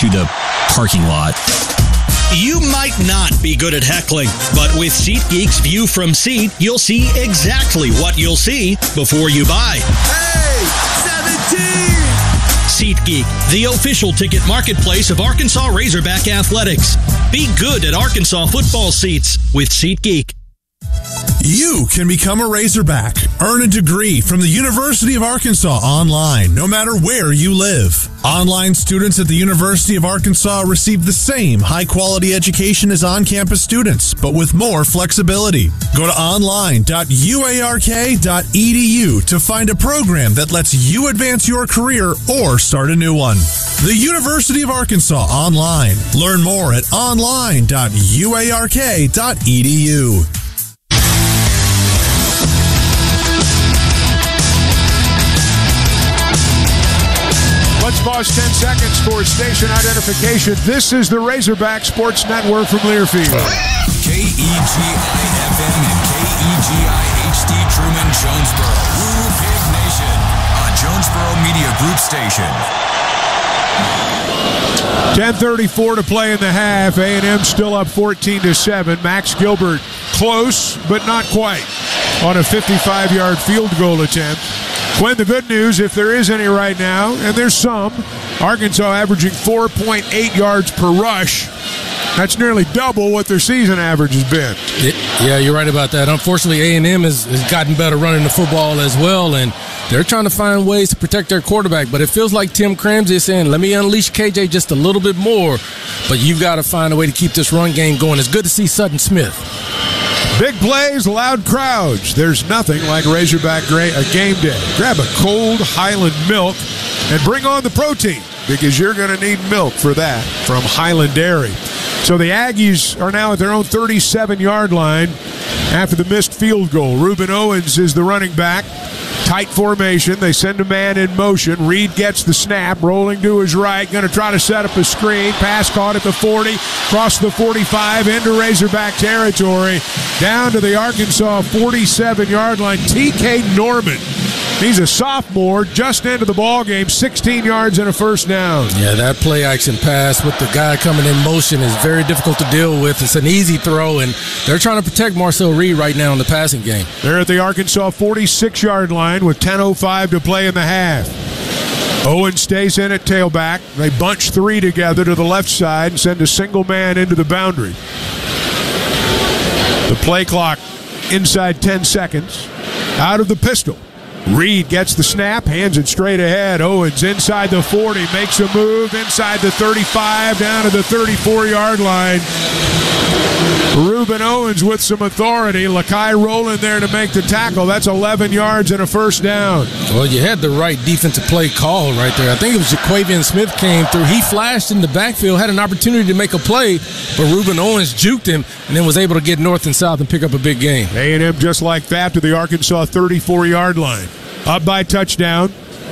to the parking lot. You might not be good at heckling, but with SeatGeek's View from Seat, you'll see exactly what you'll see before you buy. Hey, 17! SeatGeek, the official ticket marketplace of Arkansas Razorback Athletics. Be good at Arkansas football seats with SeatGeek. You can become a Razorback. Earn a degree from the University of Arkansas online, no matter where you live. Online students at the University of Arkansas receive the same high-quality education as on-campus students, but with more flexibility. Go to online.uark.edu to find a program that lets you advance your career or start a new one. The University of Arkansas Online. Learn more at online.uark.edu. Let's pause 10 seconds for station identification. This is the Razorback Sports Network from Learfield. KEGI-FM and KEGI-HD Truman, Jonesboro. Woo Pig Nation, a Jonesboro Media Group station. 10:34 to play in the half. A&M still up 14-7. Max Gilbert close, but not quite, on a 55-yard field goal attempt. Quinn, the good news, if there is any right now, and there's some, Arkansas averaging 4.8 yards per rush. That's nearly double what their season average has been. Yeah, you're right about that. Unfortunately, A&M has gotten better running the football as well, and they're trying to find ways to protect their quarterback. But it feels like Tim Cramsey is saying, let me unleash KJ just a little bit more, but you've got to find a way to keep this run game going. It's good to see Sutton Smith. Big plays, loud crowds. There's nothing like Razorback game day. Grab a cold Highland milk and bring on the protein, because you're going to need milk for that from Highland Dairy. So the Aggies are now at their own 37-yard line after the missed field goal. Reuben Owens is the running back. Tight formation. They send a man in motion. Reed gets the snap, rolling to his right. Going to try to set up a screen. Pass caught at the 40, across the 45, into Razorback territory, down to the Arkansas 47-yard line. TK Norman. He's a sophomore, just into the ball game, 16 yards and a first down. Yeah, that play action pass with the guy coming in motion is very difficult to deal with. It's an easy throw, and they're trying to protect Marcel Reed right now in the passing game. They're at the Arkansas 46-yard line with 10:05 to play in the half. Owen stays in at tailback. They bunch three together to the left side and send a single man into the boundary. The play clock inside 10 seconds. Out of the pistol. Reed gets the snap, hands it straight ahead. Owens inside the 40, makes a move inside the 35, down to the 34-yard line. Reuben Owens with some authority. Lakai rolling there to make the tackle. That's 11 yards and a first down. Well, you had the right defensive play call right there. I think it was Jaquavian Smith came through. He flashed in the backfield, had an opportunity to make a play, but Reuben Owens juked him and then was able to get north and south and pick up a big game. A&M just like that to the Arkansas 34-yard line. Up by touchdown.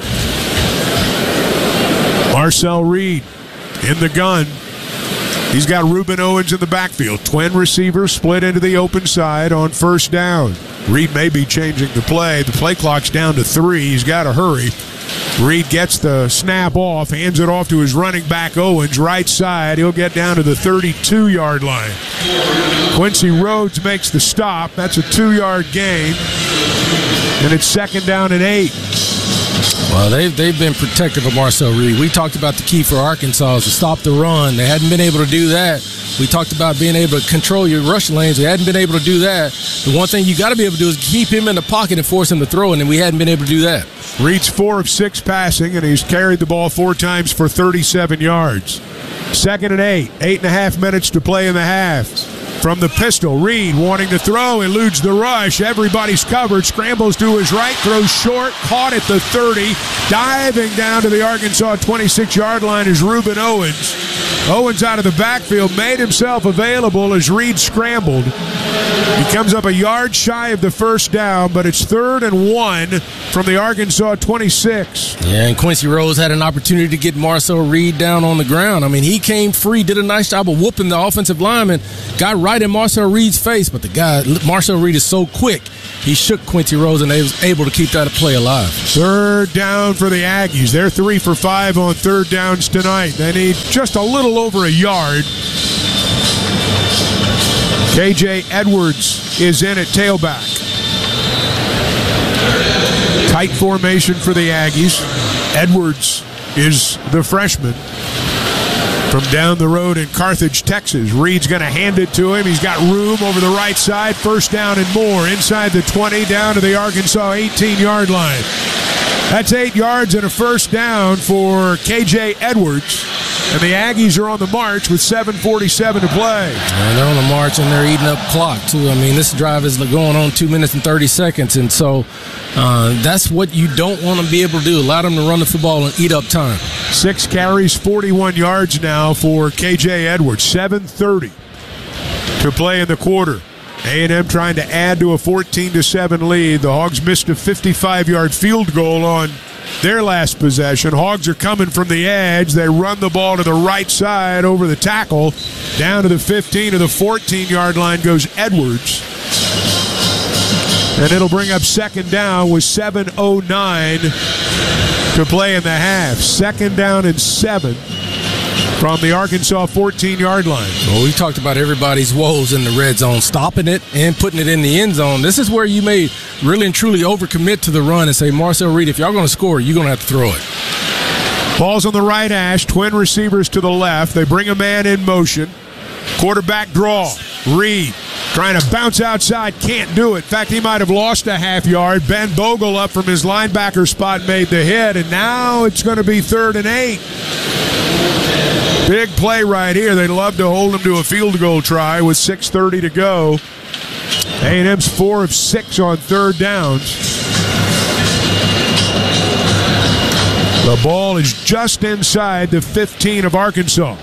Marcel Reed in the gun. He's got Reuben Owens in the backfield. Twin receivers split into the open side on first down. Reed may be changing the play. The play clock's down to 3. He's got to hurry. Reed gets the snap off, hands it off to his running back Owens, right side. He'll get down to the 32-yard line. Quincy Rhodes makes the stop. That's a 2-yard gain. And it's second down and 8. Well, they've been protective of Marcel Reed. We talked about the key for Arkansas is to stop the run. They hadn't been able to do that. We talked about being able to control your rush lanes. We hadn't been able to do that. The one thing you got to be able to do is keep him in the pocket and force him to throw, and we hadn't been able to do that. Reed's 4 of 6 passing, and he's carried the ball 4 times for 37 yards. Second and 8. 8.5 minutes to play in the half. From the pistol, Reed wanting to throw, eludes the rush. Everybody's covered, scrambles to his right, throws short, caught at the 30. Diving down to the Arkansas 26-yard line is Reuben Owens. Owens out of the backfield, made himself available as Reed scrambled. He comes up a yard shy of the first down, but it's 3rd and 1 from the Arkansas 26. Yeah, and Quincy Rose had an opportunity to get Marcel Reed down on the ground. I mean, he came free, did a nice job of whooping the offensive lineman, got right in Marcel Reed's face, but Marcel Reed is so quick, he shook Quincy Rose and they was able to keep that play alive. Third down for the Aggies. They're 3 for 5 on third downs tonight. They need just a little over a yard. KJ Edwards is in at tailback. Tight formation for the Aggies. Edwards is the freshman from down the road in Carthage, Texas. Reed's going to hand it to him. He's got room over the right side. First down and more. Inside the 20, down to the Arkansas 18-yard line. That's 8 yards and a first down for KJ Edwards. And the Aggies are on the march with 7:47 to play. And they're on the march and they're eating up clock, too. I mean, this drive is going on 2 minutes and 30 seconds. And so that's what you don't want to be able to do. Allow them to run the football and eat up time. 6 carries, 41 yards now for KJ Edwards. 7:30 to play in the quarter. A&M trying to add to a 14-7 lead. The Hogs missed a 55-yard field goal on their last possession. Hogs are coming from the edge. They run the ball to the right side over the tackle. Down to the 15 to the 14-yard line goes Edwards. And it'll bring up second down with 7:09 to play in the half. Second down and 7 from the Arkansas 14-yard line. Well, we talked about everybody's woes in the red zone, stopping it and putting it in the end zone. This is where you may really and truly overcommit to the run and say, Marcel Reed, if y'all going to score, you're going to have to throw it. Ball's on the right hash, twin receivers to the left. They bring a man in motion. Quarterback draw. Reed trying to bounce outside, can't do it. In fact, he might have lost a half yard. Ben Bogle up from his linebacker spot made the hit, and now it's going to be 3rd and 8. Big play right here. They'd love to hold him to a field goal try with 6:30 to go. A&M's 4 of 6 on third downs. The ball is just inside the 15 of Arkansas.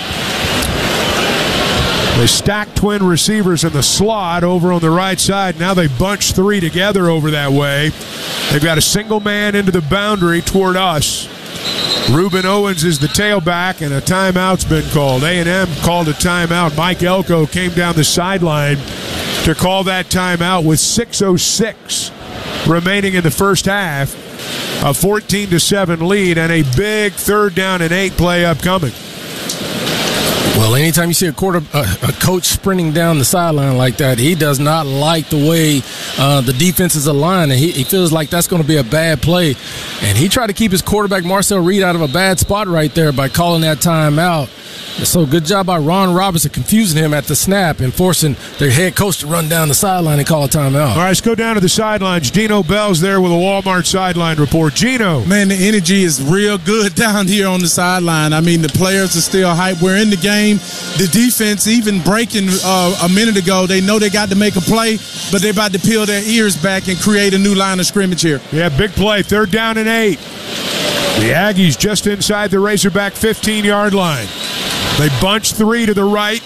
They stack twin receivers in the slot over on the right side. Now they bunch 3 together over that way. They've got a single man into the boundary toward us. Reuben Owens is the tailback, and a timeout's been called. A&M called a timeout. Mike Elko came down the sideline to call that timeout with 6:06 remaining in the first half. A 14-7 lead and a big 3rd down and 8 play upcoming. Well, anytime you see a coach sprinting down the sideline like that, he does not like the way the defense is aligned, and he feels like that's going to be a bad play. And he tried to keep his quarterback, Marcel Reed, out of a bad spot right there by calling that timeout. So good job by Ron Robinson confusing him at the snap and forcing their head coach to run down the sideline and call a timeout. All right, let's go down to the sidelines. Gino Bell's there with a Walmart sideline report. Gino. Man, the energy is real good down here on the sideline. I mean, the players are still hyped. We're in the game. The defense, even breaking a minute ago, they know they got to make a play, but they're about to peel their ears back and create a new line of scrimmage here. Yeah, big play. 3rd down and 8. The Aggies just inside the Razorback 15-yard line. They bunch 3 to the right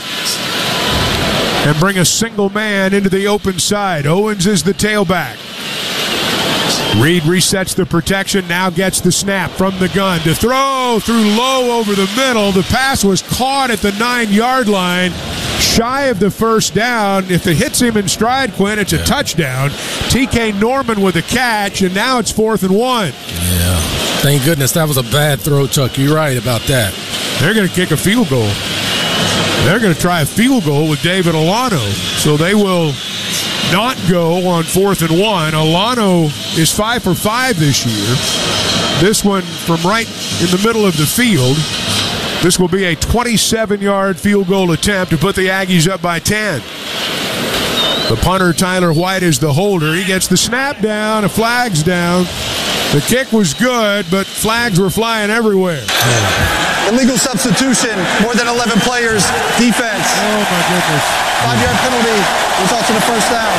and bring a single man into the open side. Owens is the tailback. Reed resets the protection, now gets the snap from the gun to throw through low over the middle. The pass was caught at the 9-yard line, shy of the first down. If it hits him in stride, Quinn, it's a touchdown. TK Norman with a catch, and now it's 4th and 1. Yeah, thank goodness that was a bad throw, Chuck. You're right about that. They're going to kick a field goal. They're going to try a field goal with David Alano. So they will not go on 4th and 1. Alano is 5 for 5 this year. This one from right in the middle of the field. This will be a 27-yard field goal attempt to put the Aggies up by 10. The punter, Tyler White, is the holder. He gets the snap down, a flag's down. The kick was good, but flags were flying everywhere. Illegal substitution, more than 11 players, defense. Oh, my goodness. 5-yard penalty, results in a first down.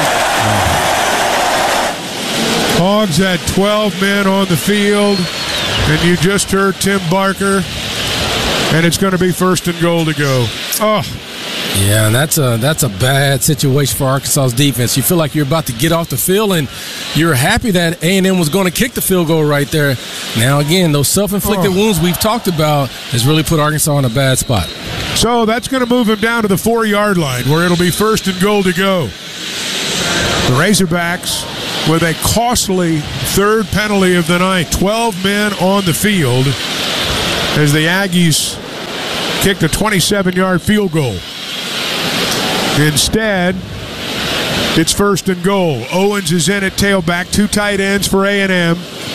Hogs had 12 men on the field, and you just heard Tim Barker, and it's going to be 1st and goal to go. Oh. Yeah, and that's a bad situation for Arkansas's defense. You feel like you're about to get off the field, and you're happy that A&M was going to kick the field goal right there. Now, again, those self-inflicted wounds we've talked about has really put Arkansas in a bad spot. So that's going to move him down to the 4-yard line where it'll be 1st and goal to go. The Razorbacks with a costly 3rd penalty of the night. 12 men on the field as the Aggies kicked a 27-yard field goal. Instead, it's 1st and goal. Owens is in at tailback. 2 tight ends for A&M.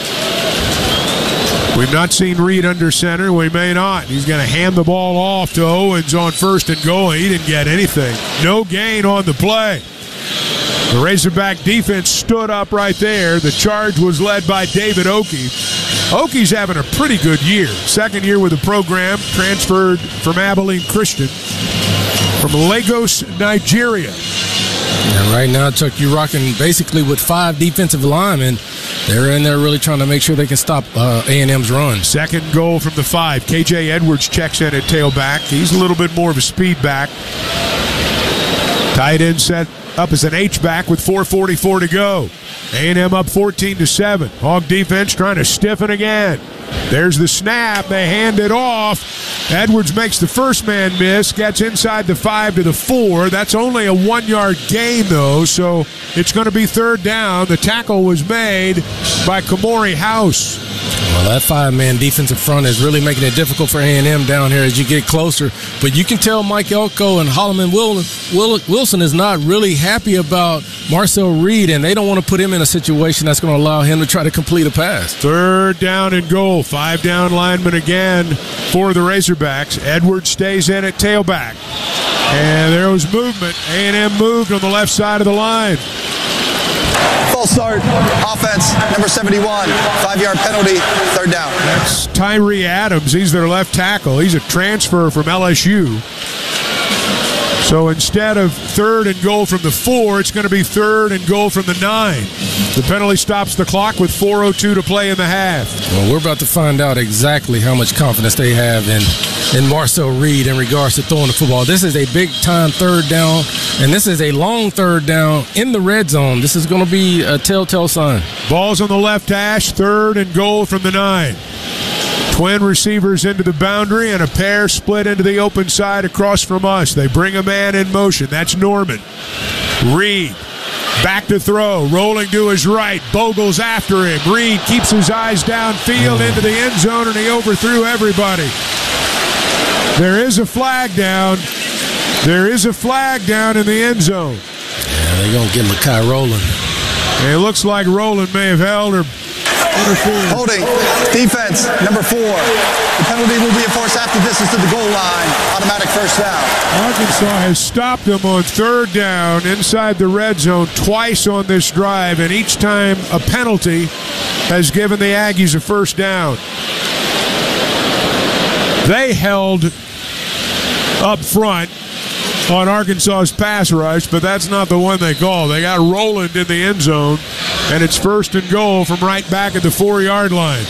We've not seen Reed under center. We may not. He's going to hand the ball off to Owens on 1st and goal. He didn't get anything. No gain on the play. The Razorback defense stood up right there. The charge was led by David Oki. Oki's having a pretty good year. 2nd year with the program, transferred from Abilene Christian from Lagos, Nigeria. And right now, Chuck, you're rocking basically with 5 defensive linemen. They're in there really trying to make sure they can stop A&M's run. 2nd goal from the 5. KJ Edwards checks in at tailback. He's a little bit more of a speed back. Tight end set up as an H-back with 4:44 to go. A&M up 14-7. Hog defense trying to stiffen again. There's the snap. They hand it off. Edwards makes the first man miss, gets inside the 5 to the 4. That's only a 1-yard gain, though, so it's going to be 3rd down. The tackle was made by Kamori House. Well, that 5-man defensive front is really making it difficult for A&M down here as you get closer. But you can tell Mike Elko and Holloman Wilson is not really happy about Marcel Reed, and they don't want to put him in a situation that's going to allow him to try to complete a pass. 3rd down and goal. 5 down linemen again for the Razorbacks. Edwards stays in at tailback. And there was movement. A&M moved on the left side of the line. False start. Offense, number 71. 5-yard penalty. 3rd down. That's Tyree Adams. He's their left tackle. He's a transfer from LSU. So instead of 3rd and goal from the 4, it's going to be 3rd and goal from the 9. The penalty stops the clock with 4:02 to play in the half. Well, we're about to find out exactly how much confidence they have in Marcel Reed in regards to throwing the football. This is a big-time 3rd down, and this is a long 3rd down in the red zone. This is going to be a telltale sign. Ball's on the left hash, 3rd and goal from the 9. Twin receivers into the boundary and a pair split into the open side across from us. They bring a man in motion. That's Norman. Reed back to throw. Rolling to his right. Bogle's after him. Reed keeps his eyes downfield into the end zone, and he overthrew everybody. There is a flag down. There is a flag down in the end zone. Yeah, they're going to get Makai Rowland. And it looks like Rowland may have held or Holding. Defense, number 4. The penalty will be enforced after distance to the goal line. Automatic 1st down. Arkansas has stopped them on 3rd down inside the red zone twice on this drive, and each time a penalty has given the Aggies a 1st down. They held up front on Arkansas's pass rush, but that's not the one they call. They got Rowland in the end zone, and it's 1st and goal from right back at the 4-yard line.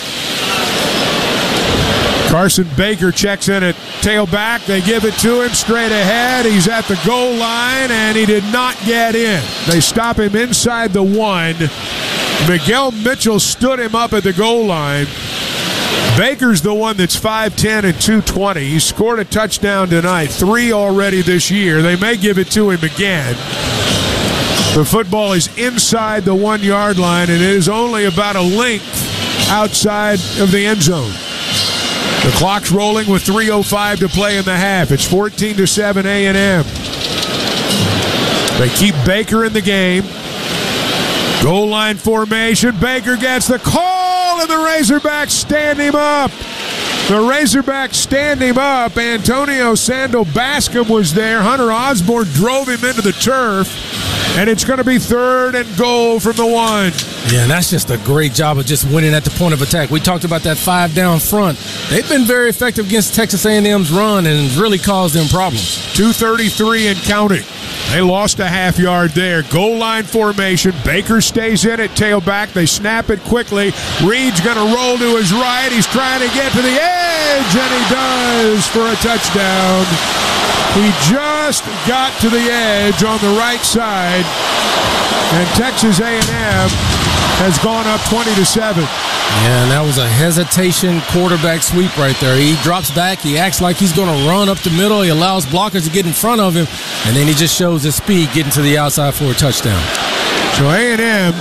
Carson Baker checks in at tailback. They give it to him straight ahead. He's at the goal line, and he did not get in. They stop him inside the 1. Miguel Mitchell stood him up at the goal line. Baker's the one that's 5'10 and 220. He scored a touchdown tonight, 3 already this year. They may give it to him again. The football is inside the 1-yard line, and it is only about a length outside of the end zone. The clock's rolling with 3:05 to play in the half. It's 14-7 A&M. They keep Baker in the game. Goal line formation. Baker gets the call, and the Razorbacks stand him up. The Razorbacks stand him up. Antonio Sandal Bascom was there. Hunter Osborne drove him into the turf, and it's going to be 3rd and goal from the 1. Yeah, and that's just a great job of just winning at the point of attack. We talked about that 5 down front. They've been very effective against Texas A&M's run and really caused them problems. 2:33 and counting. They lost a half yard there. Goal line formation. Baker stays in at tailback. They snap it quickly. Reed's going to roll to his right. He's trying to get to the edge, and he does for a touchdown. He just got to the edge on the right side, and Texas A&M has gone up 20-7. Yeah, and that was a hesitation quarterback sweep right there. He drops back. He acts like he's going to run up the middle. He allows blockers to get in front of him, and then he just shows his speed getting to the outside for a touchdown. So A&M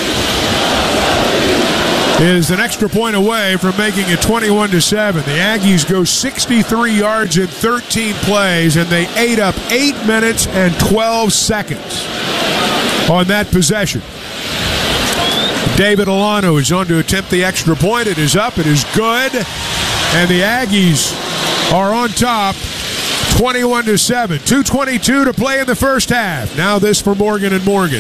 is an extra point away from making it 21-7. The Aggies go 63 yards in 13 plays, and they ate up 8 minutes and 12 seconds on that possession. David Alano is on to attempt the extra point. It is up. It is good. And the Aggies are on top, 21-7. 2:22 to play in the first half. Now this for Morgan & Morgan.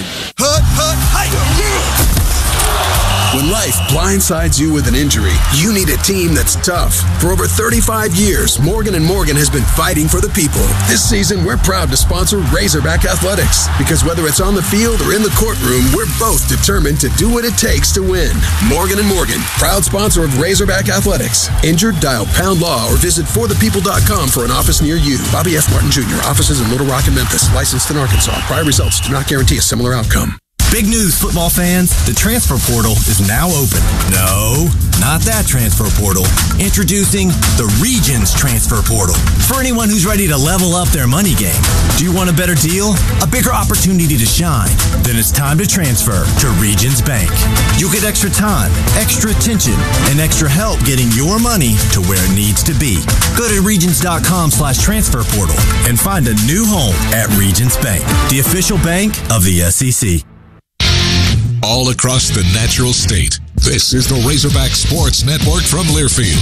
When life blindsides you with an injury, you need a team that's tough. For over 35 years, Morgan & Morgan has been fighting for the people. This season, we're proud to sponsor Razorback Athletics, because whether it's on the field or in the courtroom, we're both determined to do what it takes to win. Morgan & Morgan, proud sponsor of Razorback Athletics. Injured? Dial #law or visit forthepeople.com for an office near you. Bobby F. Martin Jr., offices in Little Rock and Memphis, licensed in Arkansas. Prior results do not guarantee a similar outcome. Big news, football fans. The transfer portal is now open. No, not that transfer portal. Introducing the Regions Transfer Portal. For anyone who's ready to level up their money game. Do you want a better deal? A bigger opportunity to shine? Then it's time to transfer to Regions Bank. You'll get extra time, extra attention, and extra help getting your money to where it needs to be. Go to Regions.com/transfer portal and find a new home at Regions Bank, the official bank of the SEC. All across the natural state, this is the Razorback Sports Network from Learfield.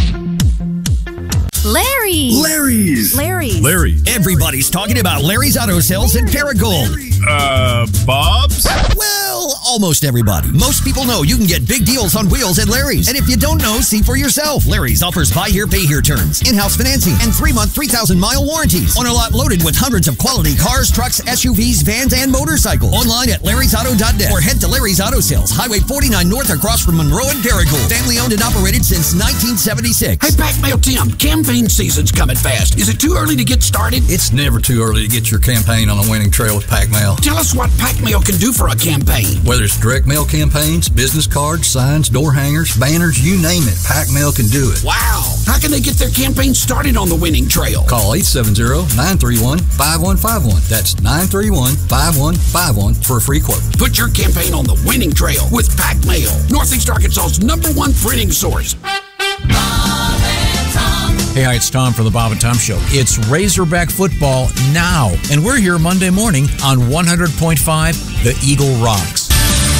Larry. Everybody's talking about Larry's Auto Sales in Paragould. Bob's? Well, almost everybody. Most people know you can get big deals on wheels at Larry's. And if you don't know, see for yourself. Larry's offers buy here, pay here terms, in-house financing, and 3-month, 3,000-mile warranties on a lot loaded with hundreds of quality cars, trucks, SUVs, vans, and motorcycles. Online at larrysauto.net or head to Larry's Auto Sales, Highway 49 North across from Monroe and Paragould. Family owned and operated since 1976. Hey, Pac Mail Tim, campaign season's coming fast. Is it too early to get started? It's never too early to get your campaign on a winning trail with Pac Mail. Tell us what Pac Mail can do for a campaign. Whether it's direct mail campaigns, business cards, signs, door hangers, banners, you name it, Pac Mail can do it. Wow! How can they get their campaign started on the winning trail? Call 870-931-5151. That's 931-5151 for a free quote. Put your campaign on the winning trail with Pac Mail, Northeast Arkansas's #1 printing source. Hey, hi, it's Tom for the Bob and Tom Show. It's Razorback football now, and we're here Monday morning on 100.5 The Eagle Rocks.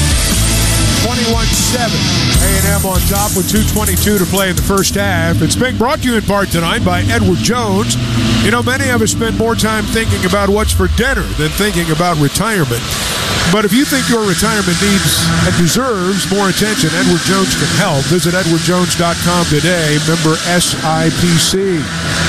21-7. A&M on top with 2:22 to play in the first half. It's being brought to you in part tonight by Edward Jones. You know, many of us spend more time thinking about what's for dinner than thinking about retirement. But if you think your retirement needs and deserves more attention, Edward Jones can help. Visit edwardjones.com today. Member SIPC.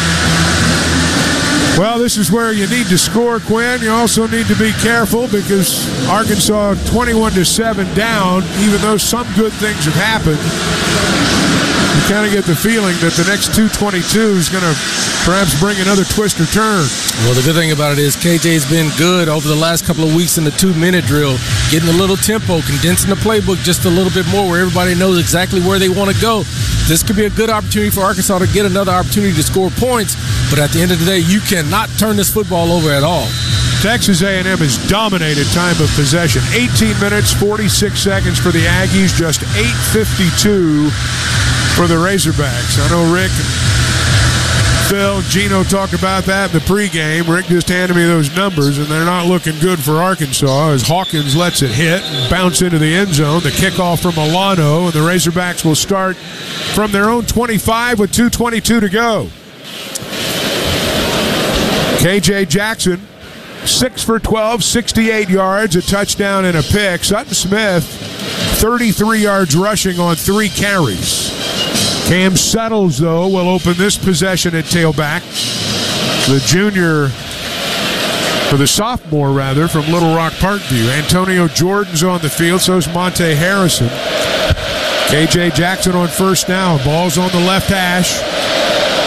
Well, this is where you need to score, Quinn. You also need to be careful because Arkansas 21-7 down, even though some good things have happened. You kind of get the feeling that the next 2:22 is going to perhaps bring another twist or turn. Well, the good thing about it is KJ's been good over the last couple of weeks in the 2-minute drill, getting a little tempo, condensing the playbook just a little bit more where everybody knows exactly where they want to go. This could be a good opportunity for Arkansas to get another opportunity to score points, but at the end of the day, you cannot turn this football over at all. Texas A&M has dominated time of possession. 18 minutes, 46 seconds for the Aggies, just 8:52 for the Razorbacks. I know Rick, Phil, Gino talked about that in the pregame. Rick just handed me those numbers, and they're not looking good for Arkansas as Hawkins lets it hit and bounce into the end zone. The kickoff from Alano, and the Razorbacks will start from their own 25 with 2:22 to go. KJ Jackson, 6 for 12, 68 yards, a touchdown and a pick. Sutton Smith, 33 yards rushing on 3 carries. Cam Settles, though, will open this possession at tailback. The junior, or the sophomore, rather, from Little Rock Parkview. Antonio Jordan's on the field, so is Monte Harrison. KJ Jackson on first down. Ball's on the left hash.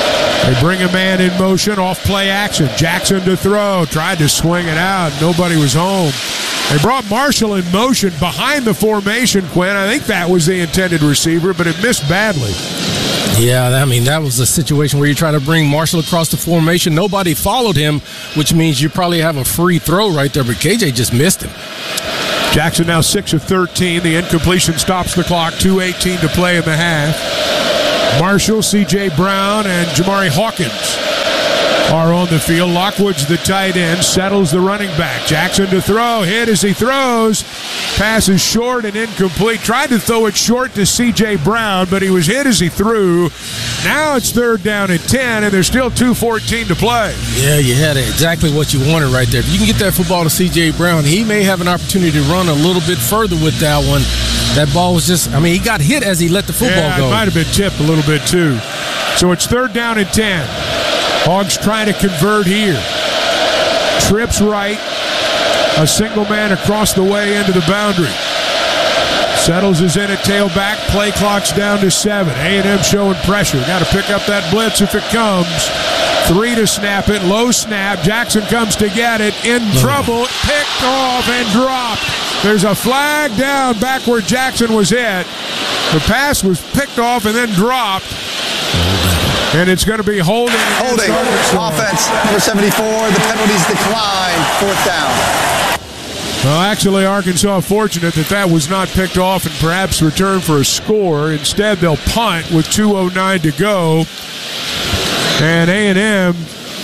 They bring a man in motion, off play action. Jackson to throw, tried to swing it out. Nobody was home. They brought Marshall in motion behind the formation, Quinn. I think that was the intended receiver, but it missed badly. Yeah, I mean, that was a situation where you're trying to bring Marshall across the formation. Nobody followed him, which means you probably have a free throw right there, but KJ just missed him. Jackson now 6 of 13. The incompletion stops the clock. 2:18 to play in the half. Marshall, C.J. Brown, and Jamari Hawkins are on the field. Lockwood's the tight end, settles the running back. Jackson to throw, hit as he throws. Pass is short and incomplete. Tried to throw it short to C.J. Brown, but he was hit as he threw. Now it's 3rd down and 10, and there's still 2:14 to play. Yeah, you had exactly what you wanted right there. If you can get that football to C.J. Brown, he may have an opportunity to run a little bit further with that one. That ball was just, I mean, he got hit as he let the football go. It might have been tipped a little bit too. So it's 3rd down and 10. Hogs trying to convert here. Trips right. A single man across the way into the boundary. Settles is in at tailback. Play clock's down to 7. A&M showing pressure. Got to pick up that blitz if it comes. 3 to snap it. Low snap. Jackson comes to get it. In trouble. Picked off and dropped. There's a flag down back where Jackson was hit. The pass was picked off and then dropped. And it's going to be holding. Holding. Offense, number 74. The penalties decline. 4th down. Well, actually, Arkansas fortunate that was not picked off and perhaps returned for a score. Instead, they'll punt with 2:09 to go. And A&M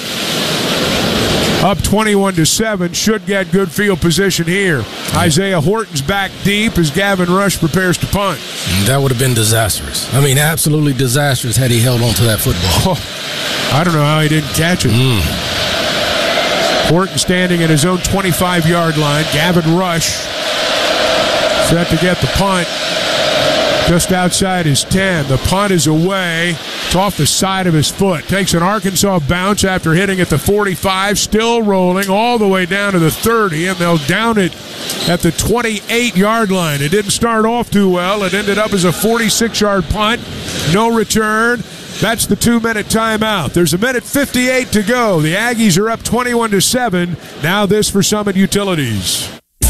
up 21-7, should get good field position here. Isaiah Horton's back deep as Gavin Rush prepares to punt. That would have been disastrous. I mean, absolutely disastrous had he held on to that football. I don't know how he didn't catch it. Horton standing at his own 25-yard line. Gavin Rush set to get the punt just outside his 10. The punt is away. It's off the side of his foot. Takes an Arkansas bounce after hitting at the 45. Still rolling all the way down to the 30, and they'll down it at the 28-yard line. It didn't start off too well. It ended up as a 46-yard punt. No return. That's the 2-minute timeout. There's 1:58 to go. The Aggies are up 21-7. Now this for Summit Utilities.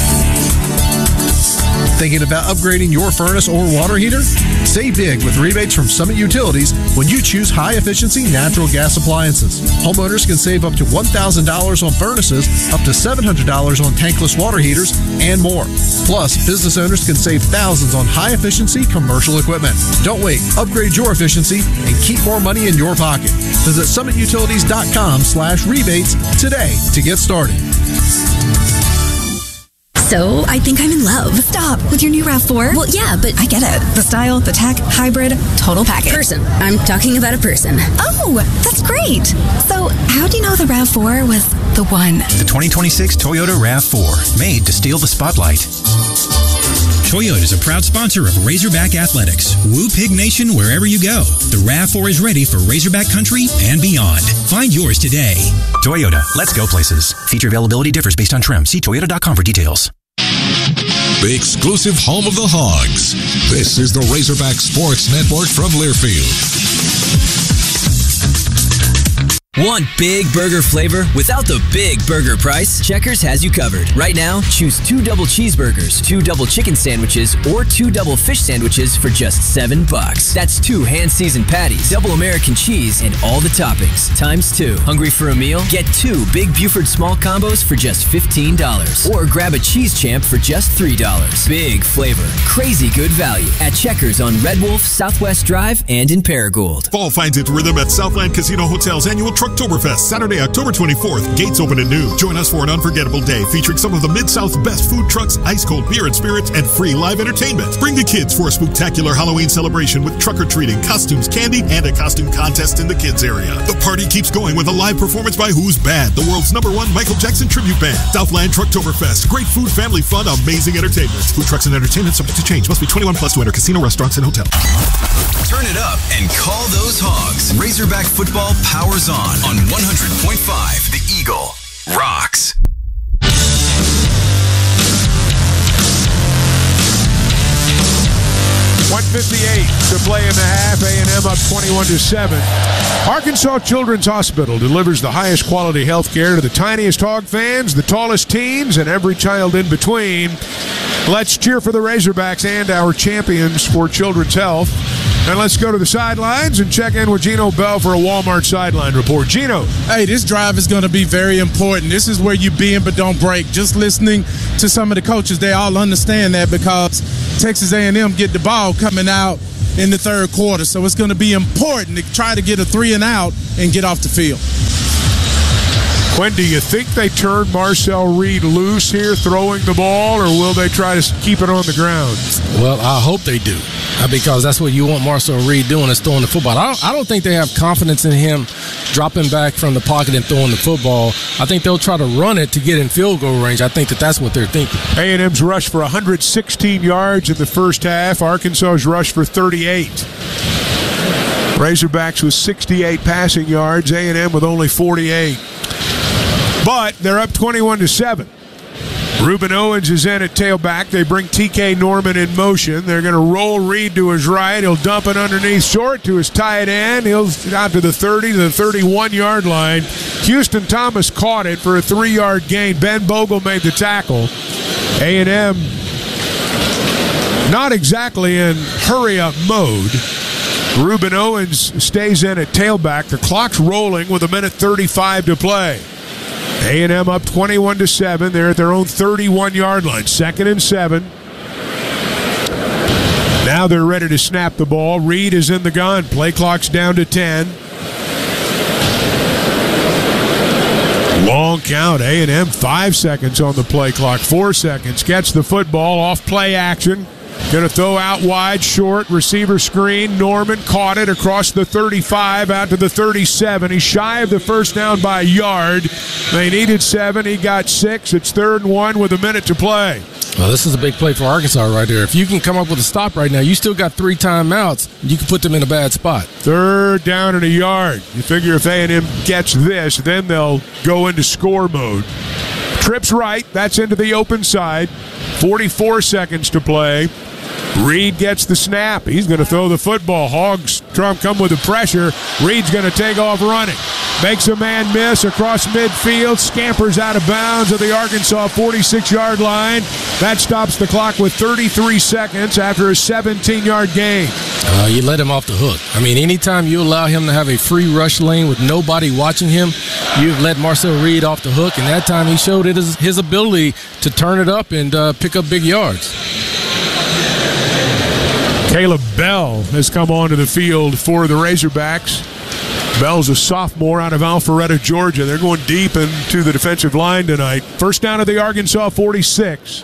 Thinking about upgrading your furnace or water heater? Save big with rebates from Summit Utilities when you choose high-efficiency natural gas appliances. Homeowners can save up to $1,000 on furnaces, up to $700 on tankless water heaters, and more. Plus, business owners can save thousands on high-efficiency commercial equipment. Don't wait. Upgrade your efficiency and keep more money in your pocket. Visit summitutilities.com/rebates today to get started. So, I think I'm in love. Stop. With your new RAV4? Well, yeah, but I get it. The style, the tech, hybrid, total package. Person. I'm talking about a person. Oh, that's great. So, how do you know the RAV4 was the one? The 2026 Toyota RAV4, made to steal the spotlight. Toyota is a proud sponsor of Razorback Athletics. Woo Pig Nation wherever you go. The RAV4 is ready for Razorback country and beyond. Find yours today. Toyota, let's go places. Feature availability differs based on trim. See toyota.com for details. The exclusive home of the Hogs. This is the Razorback Sports Network from Learfield. Want big burger flavor without the big burger price? Checkers has you covered. Right now, choose 2 double cheeseburgers, 2 double chicken sandwiches, or 2 double fish sandwiches for just $7. That's 2 hand-seasoned patties, double American cheese, and all the toppings, times 2. Hungry for a meal? Get 2 Big Buford small combos for just $15. Or grab a cheese champ for just $3. Big flavor, crazy good value at Checkers on Red Wolf, Southwest Drive, and in Paragould. Fall finds its rhythm at Southland Casino Hotel's annual Trucktoberfest, Saturday, October 24th. Gates open at noon. Join us for an unforgettable day featuring some of the Mid-South's best food trucks, ice-cold beer and spirits, and free live entertainment. Bring the kids for a spectacular Halloween celebration with truck-or-treating, costumes, candy, and a costume contest in the kids area. The party keeps going with a live performance by Who's Bad, the world's #1 Michael Jackson tribute band. Southland Trucktoberfest. Great food, family fun, amazing entertainment. Food trucks and entertainment subject to change. Must be 21 plus to enter casino, restaurants, and hotels. Turn it up and call those Hogs. Razorback football powers on 100.5. The Eagle rocks. 4:58 to play in the half. A&M up 21-7. Arkansas Children's Hospital delivers the highest quality health care to the tiniest Hog fans, the tallest teens, and every child in between. Let's cheer for the Razorbacks and our champions for children's health. And let's go to the sidelines and check in with Gino Bell for a Walmart sideline report. Gino. Hey, this drive is going to be very important. This is where you bend but don't break. Just listening to some of the coaches, they all understand that because Texas A&M get the ball coming out in the third quarter. So it's going to be important to try to get a 3 and out and get off the field. Quinn, do you think they turn Marcel Reed loose here throwing the ball, or will they try to keep it on the ground? Well, I hope they do, because that's what you want Marcel Reed doing, is throwing the football. I don't think they have confidence in him dropping back from the pocket and throwing the football. I think they'll try to run it to get in field goal range. I think that's what they're thinking. A&M's rushed for 116 yards in the first half. Arkansas's rushed for 38. Razorbacks with 68 passing yards. A&M with only 48. But they're up 21-7. Ruben Owens is in at tailback. They bring TK Norman in motion. They're going to roll Reed to his right. He'll dump it underneath short to his tight end. He'll out to the 30 to the 31-yard line. Houston Thomas caught it for a 3-yard gain. Ben Bogle made the tackle. A&M not exactly in hurry-up mode. Ruben Owens stays in at tailback. The clock's rolling with 1:35 to play. A&M up 21-7. They're at their own 31-yard line. 2nd and 7. Now they're ready to snap the ball. Reed is in the gun. Play clock's down to 10. Long count. A&M 5 seconds on the play clock. 4 seconds. Gets the football off play action. Going to throw out wide, short, receiver screen. Norman caught it across the 35 out to the 37. He's shy of the first down by a yard. They needed 7. He got 6. It's 3rd and 1 with a minute to play. Well, this is a big play for Arkansas right there. If you can come up with a stop right now, you still got 3 timeouts. You can put them in a bad spot. 3rd down and a yard. You figure if A&M gets this, then they'll go into score mode. Trips right. That's into the open side. 44 seconds to play. Reed gets the snap. He's going to throw the football. Hogs come with the pressure. Reed's going to take off running. Makes a man miss across midfield. Scampers out of bounds at the Arkansas 46-yard line. That stops the clock with 33 seconds after a 17-yard gain. You let him off the hook. I mean, anytime you allow him to have a free rush lane with nobody watching him, you've let Marcel Reed off the hook, and that time he showed his ability to turn it up and pick up big yards. Caleb Bell has come onto the field for the Razorbacks. Bell's a sophomore out of Alpharetta, Georgia. They're going deep into the defensive line tonight. First down of the Arkansas 46.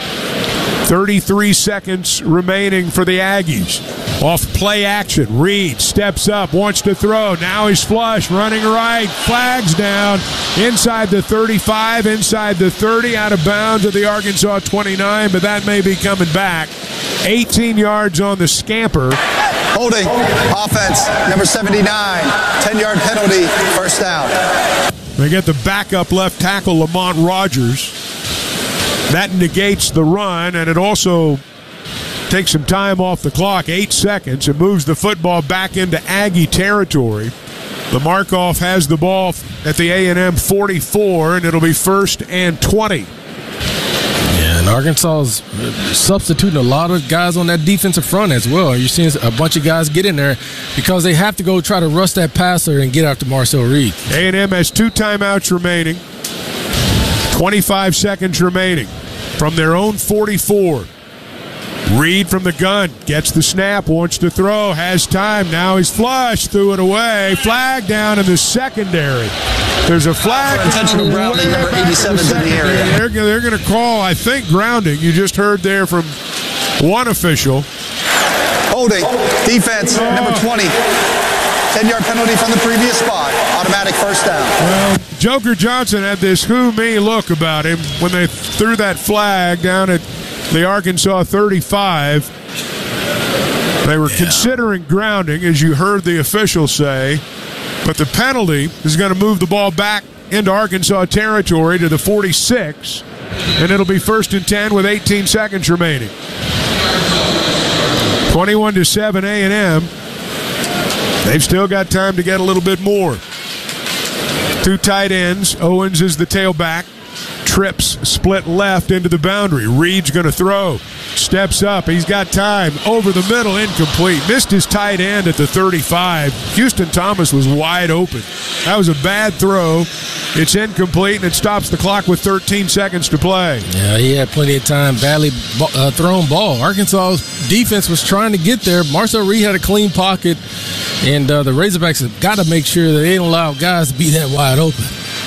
33 seconds remaining for the Aggies. Off play action. Reed steps up, wants to throw. Now he's flush, running right. Flags down inside the 35, inside the 30, out of bounds at the Arkansas 29, but that may be coming back. 18 yards on the scamper. Holding. Offense. Number 79. 10-yard penalty. First down. They get the backup left tackle, Lamont Rogers. That negates the run, and it also takes some time off the clock, 8 seconds. It moves the football back into Aggie territory. The Markov has the ball at the A&M 44, and it'll be 1st and 20. Yeah, and Arkansas's substituting a lot of guys on that defensive front as well. You're seeing a bunch of guys get in there because they have to go try to rush that passer and get after Marcel Reed. A&M has 2 timeouts remaining. 25 seconds remaining from their own 44. Reed from the gun gets the snap, wants to throw, has time. Now he's flush, threw it away. Flag down in the secondary. There's a flag. Intentional grounding, number 87's in the area. They're going to call, I think, grounding. You just heard there from one official. Holding. Defense, number 20. 10-yard penalty from the previous spot. Automatic first down. Well, Joker Johnson had this who-me look about him when they threw that flag down at the Arkansas 35. They were considering grounding, as you heard the official say, but the penalty is going to move the ball back into Arkansas territory to the 46, and it'll be 1st and 10 with 18 seconds remaining. 21-7 A&M. They've still got time to get a little bit more. 2 tight ends. Owens is the tailback. Trips split left into the boundary. Reed's going to throw. Steps up. He's got time. Over the middle, incomplete. Missed his tight end at the 35. Houston Thomas was wide open. That was a bad throw. It's incomplete, and it stops the clock with 13 seconds to play. Yeah, he had plenty of time. Badly thrown ball. Arkansas's defense was trying to get there. Marcel Reed had a clean pocket, and the Razorbacks have got to make sure that they don't allow guys to be that wide open.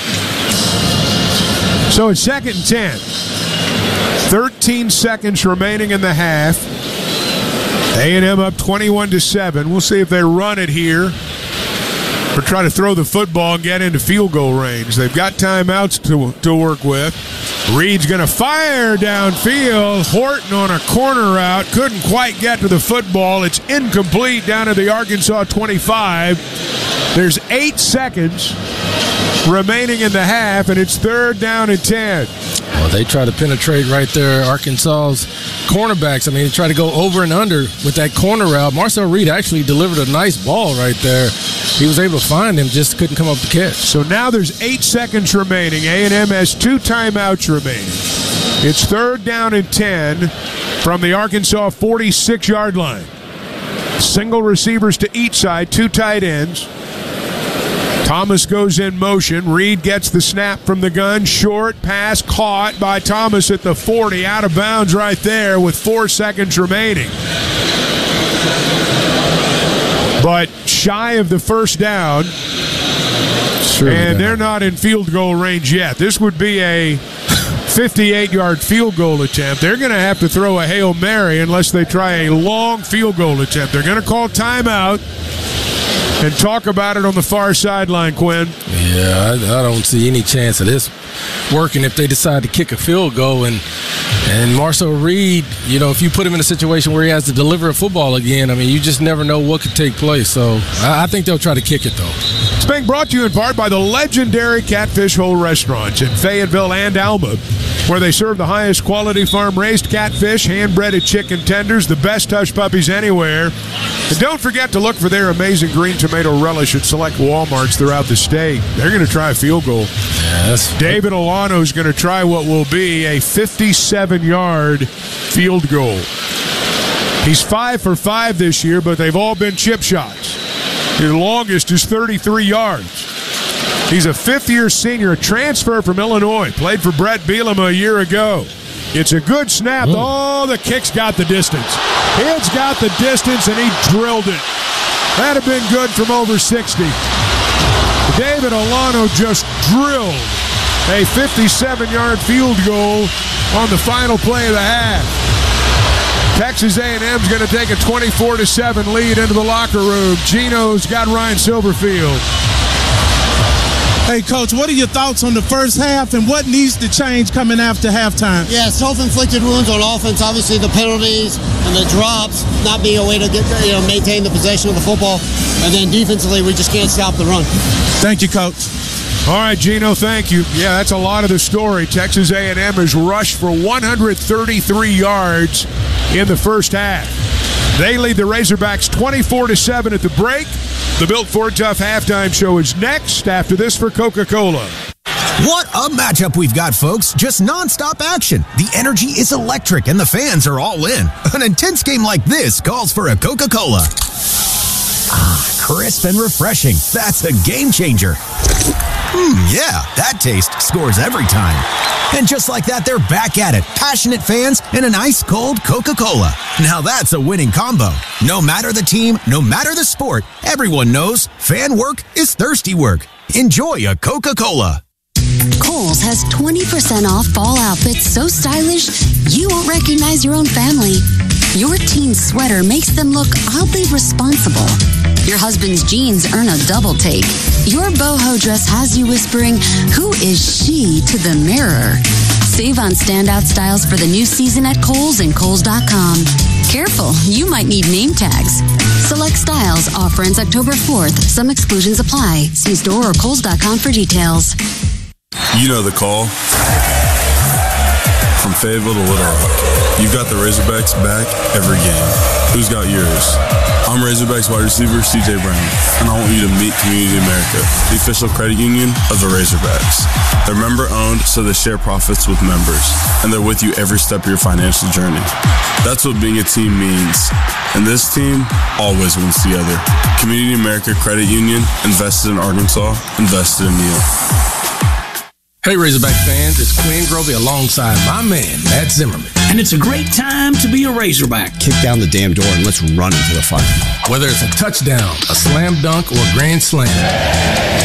So it's 2nd and 10. 13 seconds remaining in the half. A&M up 21-7. We'll see if they run it here or try to throw the football and get into field goal range. They've got timeouts to work with. Reed's going to fire downfield. Horton on a corner route. Couldn't quite get to the football. It's incomplete down at the Arkansas 25. There's 8 seconds remaining in the half, and it's 3rd down and 10. Well, they try to penetrate right there. Arkansas's cornerbacks, I mean, they try to go over and under with that corner route. Marcel Reed actually delivered a nice ball right there. He was able to find him, just couldn't come up with the catch. So now there's 8 seconds remaining. A&M has 2 timeouts remaining. It's 3rd down and 10 from the Arkansas 46-yard line. Single receivers to each side, 2 tight ends. Thomas goes in motion. Reed gets the snap from the gun. Short pass caught by Thomas at the 40. Out of bounds right there with 4 seconds remaining. But shy of the first down. And they're not in field goal range yet. This would be a 58-yard field goal attempt. They're going to have to throw a Hail Mary unless they try a long field goal attempt. They're going to call timeout and talk about it on the far sideline, Quinn. Yeah, I don't see any chance of this working if they decide to kick a field goal. And Marcel Reed, you know, if you put him in a situation where he has to deliver a football again, I mean, you just never know what could take place. So I think they'll try to kick it, though. It's being brought to you in part by the legendary Catfish Hole restaurants in Fayetteville and Alma, where they serve the highest quality farm-raised catfish, hand-breaded chicken tenders, the best hush puppies anywhere. And don't forget to look for their amazing green tomato relish at select Walmarts throughout the state. They're going to try a field goal. Yes. David Olano's going to try what will be a 57-yard field goal. He's 5 for 5 this year, but they've all been chip shots. His longest is 33 yards. He's a fifth-year senior, a transfer from Illinois. Played for Brett Bielema a year ago. It's a good snap. Oh, the kick's got the distance. It's got the distance, and he drilled it. That'd have been good from over 60. David Olano just drilled a 57-yard field goal on the final play of the half. Texas A&M's going to take a 24-7 lead into the locker room. Gino's got Ryan Silverfield. Hey, Coach, what are your thoughts on the first half and what needs to change coming after halftime? Yeah, self-inflicted wounds on offense. Obviously, the penalties and the drops, not being a way to get maintain the possession of the football. And then defensively, we just can't stop the run. Thank you, Coach. All right, Gino, thank you. Yeah, that's a lot of the story. Texas A&M has rushed for 133 yards in the first half. They lead the Razorbacks 24-7 at the break. The Built Ford Tough halftime show is next after this for Coca-Cola. What a matchup we've got, folks. Just nonstop action. The energy is electric and the fans are all in. An intense game like this calls for a Coca-Cola. Ah, crisp and refreshing. That's a game changer. Yeah, that taste scores every time. And just like that, they're back at it. Passionate fans and an ice-cold Coca-Cola. Now that's a winning combo. No matter the team, no matter the sport, everyone knows fan work is thirsty work. Enjoy a Coca-Cola. Kohl's has 20% off fall outfits so stylish you won't recognize your own family. Your teen's sweater makes them look oddly responsible. Your husband's jeans earn a double take. Your boho dress has you whispering, "Who is she?" to the mirror. Save on standout styles for the new season at Kohl's and Kohl's.com. Careful, you might need name tags. Select styles. Offer ends October 4th. Some exclusions apply. See store or Kohl's.com for details. You know the call. from Fayetteville to Little Rock. You've got the Razorbacks back every game. Who's got yours? I'm Razorbacks wide receiver CJ Brown, and I want you to meet Community America, the official credit union of the Razorbacks. They're member-owned, so they share profits with members, and they're with you every step of your financial journey. That's what being a team means, and this team always wins together. Community America Credit Union, invested in Arkansas, invested in you. Hey, Razorback fans, it's Quinn Grovey alongside my man, Matt Zimmerman. And it's a great time to be a Razorback. Kick down the damn door and let's run into the fire. Whether it's a touchdown, a slam dunk, or a grand slam.